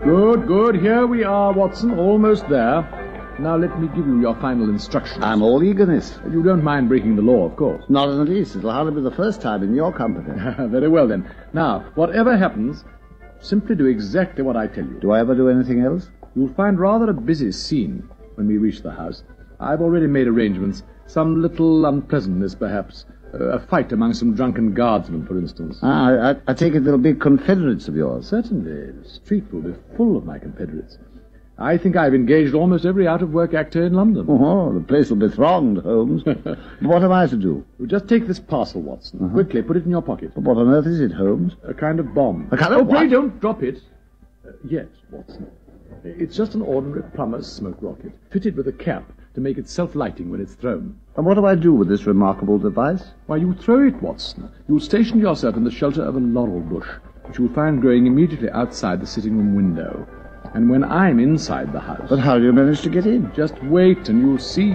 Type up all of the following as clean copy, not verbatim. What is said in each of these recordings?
Good. Here we are, Watson. Almost there. Now let me give you your final instructions. I'm all eagerness. You don't mind breaking the law, of course. Not in the least. It'll hardly be the first time in your company. Very well, then. Now, whatever happens, simply do exactly what I tell you. Do I ever do anything else? You'll find rather a busy scene when we reach the house. I've already made arrangements. Some little unpleasantness, perhaps. A fight among some drunken guardsmen, for instance. I take it they'll be confederates of yours. Certainly. The street will be full of my confederates. I think I've engaged almost every out-of-work actor in London. Oh, the place will be thronged, Holmes. What am I to do? You just take this parcel, Watson. Quickly, put it in your pocket. But what on earth is it, Holmes? A kind of bomb. A kind of what? Pray don't drop it. Yet, Watson. It's just an ordinary plumber's smoke rocket, fitted with a cap to make it self-lighting when it's thrown. And what do I do with this remarkable device? Why, you throw it, Watson. You'll station yourself in the shelter of a laurel bush, which you'll find growing immediately outside the sitting-room window. And when I'm inside the house... But how do you manage to get in? Just wait and you'll see.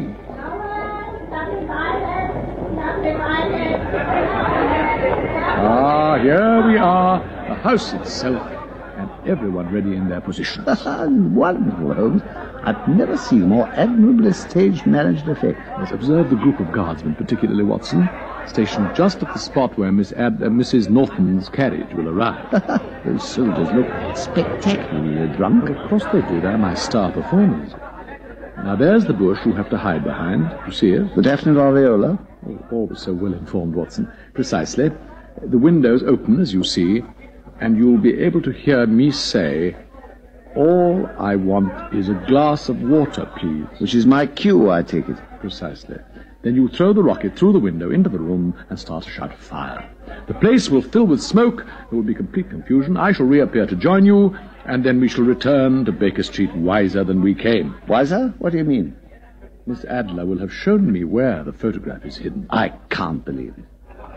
Ah, here we are. The house itself. And everyone ready in their positions. Wonderful, Holmes. I've never seen a more admirably stage-managed effect. Let's observe the group of guardsmen, particularly Watson, stationed just at the spot where Mrs. Norton's carriage will arrive. Those soldiers look spectacularly drunk. Well, of course they do. They're my star performers. Now, there's the bush you have to hide behind. You see it? The Daphne Aureola? Oh, always so well-informed, Watson. Precisely. The window's open, as you see, and you'll be able to hear me say, "All I want is a glass of water, please." Which is my cue, I take it. Precisely. Then you throw the rocket through the window into the room and start to shout fire. The place will fill with smoke. There will be complete confusion. I shall reappear to join you, and then we shall return to Baker Street wiser than we came. Wiser? What do you mean? Miss Adler will have shown me where the photograph is hidden. I can't believe it.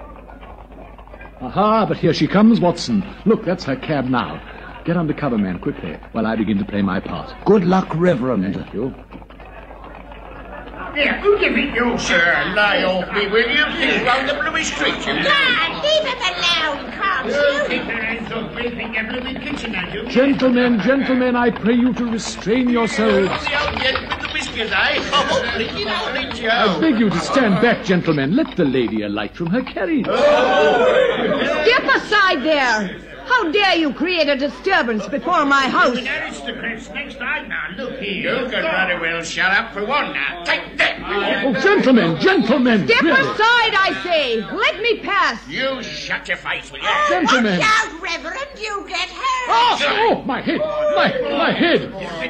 Aha, but here she comes, Watson. Look, that's her cab now. Get under cover, man, quickly, while I begin to play my part. Good luck, Reverend. Thank you. Here, who do you think you, sir? Lie off me, will you? He's round the blooming street, you know. Lad, leave him alone, can't You you? keep your hands off me, think your blooming kitchen, I do. Gentlemen, I pray you to restrain yourselves. Oh, the old gent with the whiskers, eh? Oh, blinky holy Joe. I beg you to stand back, gentlemen. Let the lady alight from her carriage. Step aside there! How dare you create a disturbance before my house? An aristocrat's next time now, look here. You can very well shut up for one now. Take that. Oh, gentlemen! Step really. aside, I say! Let me pass! You shut your face, will you? Gentlemen! Watch out, Reverend, you get hurt. Oh, my head! My head!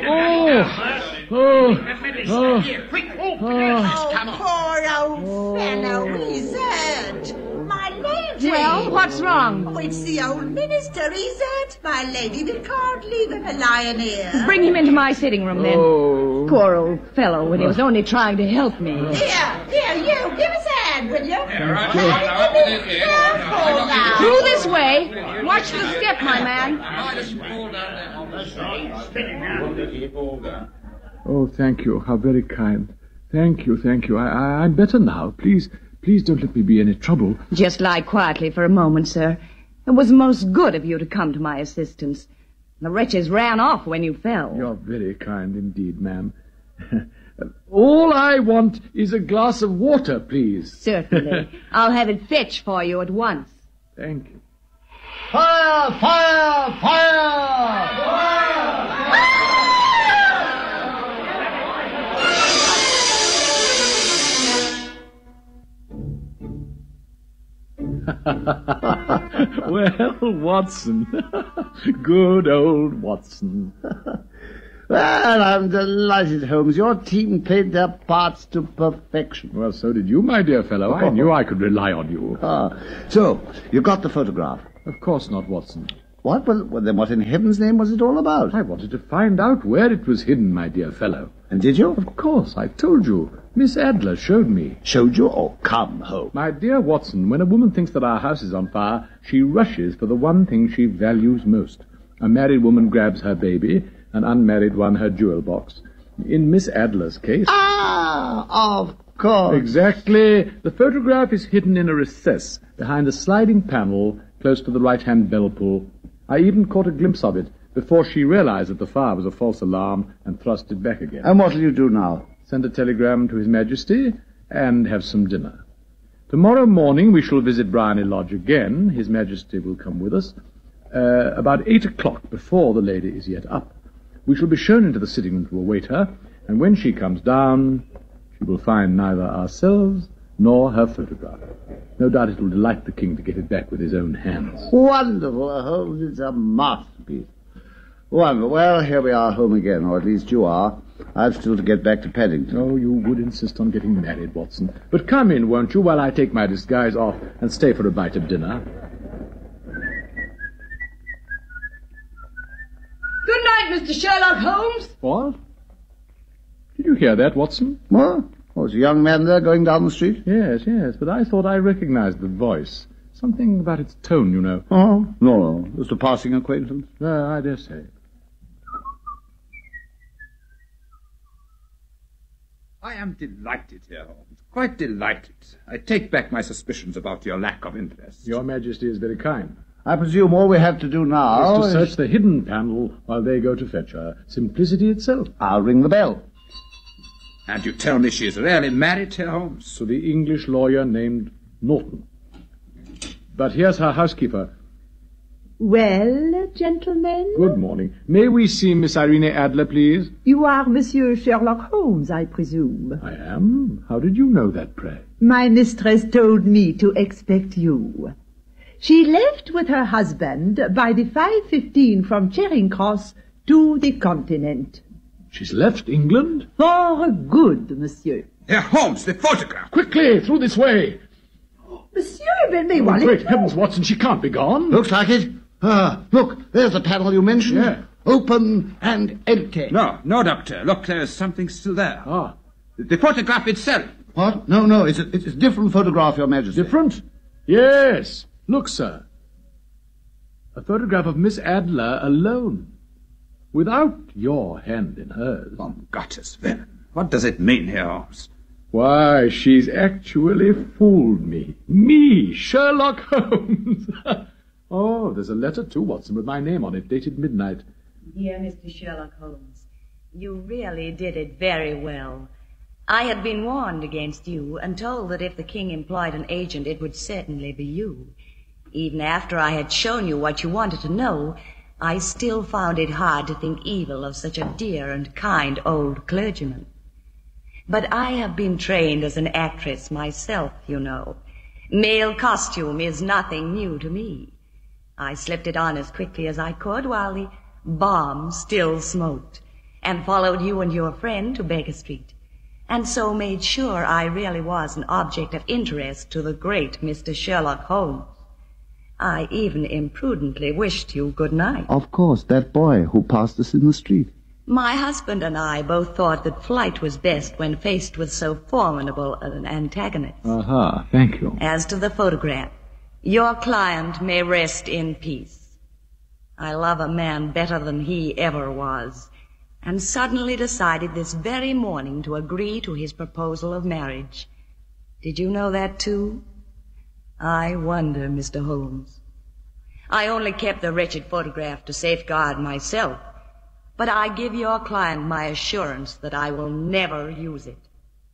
Oh! Here, quick, open Oh, come on. poor old fellow, he's hurt. My lady. Well, what's wrong? Oh, it's the old minister, he's hurt. My lady, we can't leave him lying here. Bring him into my sitting room, then. Oh! Poor old fellow, when he was only trying to help me. Here, you, give us a hand, will you? Through this way. Watch the step, my man. Oh, thank you. How very kind. Thank you. I'm better now. Please don't let me be any trouble. Just lie quietly for a moment, sir. It was most good of you to come to my assistance. The wretches ran off when you fell. You're very kind indeed, ma'am. All I want is a glass of water, please. Certainly. I'll have it fetched for you at once. Thank you. Fire! Fire! Fire! Well, Watson. Good old Watson. Well, I'm delighted, Holmes. Your team played their parts to perfection. Well, so did you, my dear fellow. I knew I could rely on you. So, you got the photograph? Of course not, Watson. What? Well, then what in heaven's name was it all about? I wanted to find out where it was hidden, my dear fellow. And did you? Of course, I told you. Miss Adler showed me. Showed you? Oh, come, Holmes. My dear Watson, when a woman thinks that our house is on fire, she rushes for the one thing she values most. A married woman grabs her baby, an unmarried one her jewel box. In Miss Adler's case... Ah, of course. Exactly. The photograph is hidden in a recess behind a sliding panel close to the right-hand bell pull. I even caught a glimpse of it before she realized that the fire was a false alarm and thrust it back again. And what'll you do now? Send a telegram to His Majesty and have some dinner. Tomorrow morning we shall visit Bryony Lodge again. His Majesty will come with us. About 8 o'clock, before the lady is yet up. We shall be shown into the sitting room to await her, and when she comes down, she will find neither ourselves nor her photograph. No doubt it will delight the king to get it back with his own hands. Wonderful, Holmes. It's a masterpiece. Wonderful. Well, here we are home again, or at least you are. I've still to get back to Paddington. Oh, you would insist on getting married, Watson. But come in, won't you, while I take my disguise off and stay for a bite of dinner? Good night, Mr. Sherlock Holmes. What? Did you hear that, Watson? What? Oh, there's a young man there going down the street? Yes, but I thought I recognized the voice. Something about its tone, you know. Oh, no. Just a passing acquaintance. I dare say. I am delighted here, Holmes. Quite delighted. I take back my suspicions about your lack of interest. Your Majesty is very kind. I presume all we have to do now is to search the hidden panel while they go to fetch her. Simplicity itself. I'll ring the bell. And you tell me she is really married, Herr Holmes? To the English lawyer named Norton. But here's her housekeeper. Well, gentlemen? Good morning. May we see Miss Irene Adler, please? You are Monsieur Sherlock Holmes, I presume. I am. How did you know that, pray? My mistress told me to expect you. She left with her husband by the 5:15 from Charing Cross to the continent. She's left England? For good, monsieur. Herr Holmes, the photograph! Quickly, through this way! Monsieur, but Great heavens, Watson, she can't be gone. Looks like it. Look, there's the panel you mentioned. Yeah. Open and empty. No, Doctor. Look, there's something still there. Ah. The photograph itself. What? No, it's a different photograph, Your Majesty. Different? Yes. Look, sir. A photograph of Miss Adler alone. Without your hand in hers. Von Gottes Willen. What does it mean, Herr Holmes? Why, she's actually fooled me. Me, Sherlock Holmes. Oh, there's a letter too, Watson, with my name on it, dated midnight. Dear Mr. Sherlock Holmes, you really did it very well. I had been warned against you and told that if the king employed an agent, it would certainly be you. Even after I had shown you what you wanted to know, I still found it hard to think evil of such a dear and kind old clergyman. But I have been trained as an actress myself, you know. Male costume is nothing new to me. I slipped it on as quickly as I could while the bomb still smoked, and followed you and your friend to Baker Street, and so made sure I really was an object of interest to the great Mr. Sherlock Holmes. I even imprudently wished you good night. Of course, that boy who passed us in the street. My husband and I both thought that flight was best when faced with so formidable an antagonist. Aha, thank you. As to the photograph, your client may rest in peace. I love a man better than he ever was, and suddenly decided this very morning to agree to his proposal of marriage. Did you know that too? I wonder, Mr. Holmes. I only kept the wretched photograph to safeguard myself, but I give your client my assurance that I will never use it.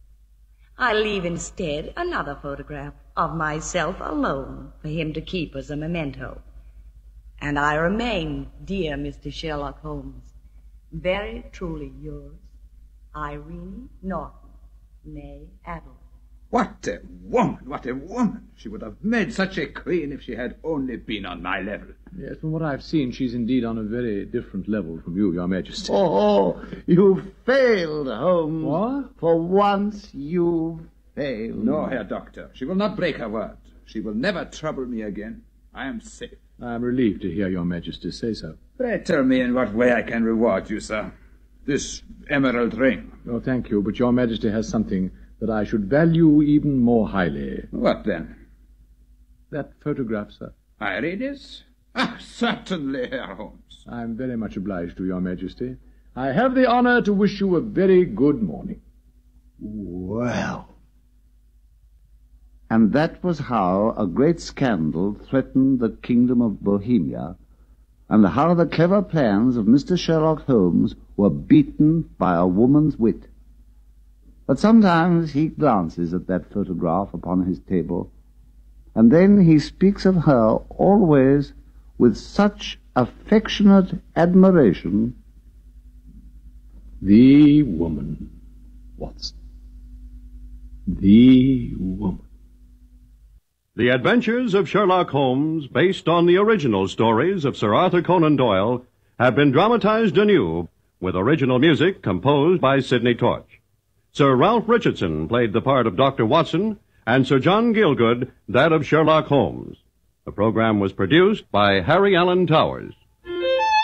I leave instead another photograph of myself alone for him to keep as a memento. And I remain, dear Mr. Sherlock Holmes, very truly yours, Irene Norton, née Adler. What a woman, what a woman. She would have made such a queen if she had only been on my level. Yes, from what I've seen, she's indeed on a very different level from you, Your Majesty. Oh, you failed, Holmes. What? For once you failed. No, Herr Doctor. She will not break her word. She will never trouble me again. I am safe. I am relieved to hear Your Majesty say so. Pray tell me in what way I can reward you, sir. This emerald ring. Oh, thank you, but Your Majesty has something that I should value even more highly. What then? That photograph, sir. Irene's? Ah, certainly, Herr Holmes. I'm very much obliged to Your Majesty. I have the honor to wish you a very good morning. Well. And that was how a great scandal threatened the kingdom of Bohemia and how the clever plans of Mr. Sherlock Holmes were beaten by a woman's wit. But sometimes he glances at that photograph upon his table, and then he speaks of her always with such affectionate admiration. The woman, Watson. The woman. The Adventures of Sherlock Holmes, based on the original stories of Sir Arthur Conan Doyle, have been dramatized anew with original music composed by Sidney Torch. Sir Ralph Richardson played the part of Dr. Watson, and Sir John Gielgud that of Sherlock Holmes. The program was produced by Harry Allen Towers.